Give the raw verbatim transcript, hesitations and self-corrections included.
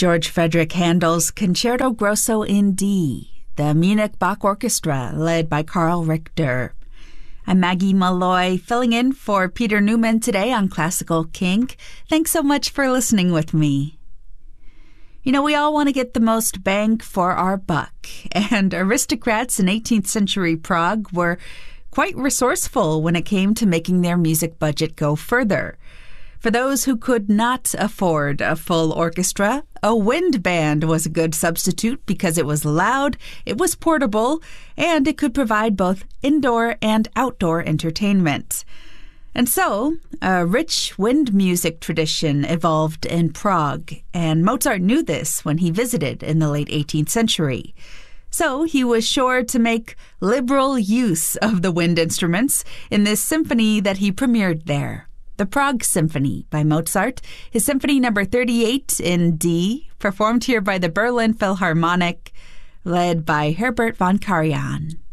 George Frederick Handel's Concerto Grosso in D, the Munich Bach Orchestra, led by Carl Richter. I'm Maggie Malloy, filling in for Peter Newman today on Classical Kink. Thanks so much for listening with me. You know, we all want to get the most bang for our buck, and aristocrats in eighteenth century Prague were quite resourceful when it came to making their music budget go further. For those who could not afford a full orchestra, a wind band was a good substitute because it was loud, it was portable, and it could provide both indoor and outdoor entertainment. And so, a rich wind music tradition evolved in Prague, and Mozart knew this when he visited in the late eighteenth century. So he was sure to make liberal use of the wind instruments in this symphony that he premiered there. The Prague Symphony by Mozart, his Symphony number thirty-eight in D, performed here by the Berlin Philharmonic, led by Herbert von Karajan.